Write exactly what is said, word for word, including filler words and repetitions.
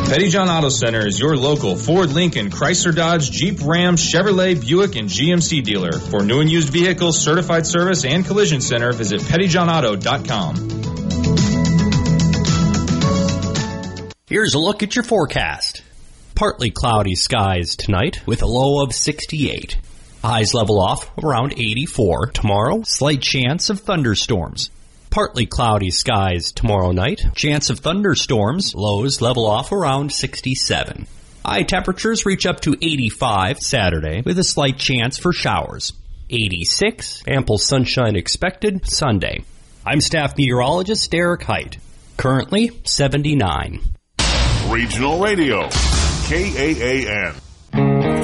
Pettyjohn Auto Center is your local Ford, Lincoln, Chrysler, Dodge, Jeep, Ram, Chevrolet, Buick, and G M C dealer. For new and used vehicles, certified service, and collision center, visit pettyjohn auto dot com. Here's a look at your forecast. Partly cloudy skies tonight with a low of sixty-eight. Highs level off around eighty-four. Tomorrow, slight chance of thunderstorms. Partly cloudy skies tomorrow night. Chance of thunderstorms. Lows level off around sixty-seven. High temperatures reach up to eighty-five Saturday with a slight chance for showers. eighty-six. Ample sunshine expected Sunday. I'm staff meteorologist Derek Height. Currently seventy-nine. Regional Radio, K A A N.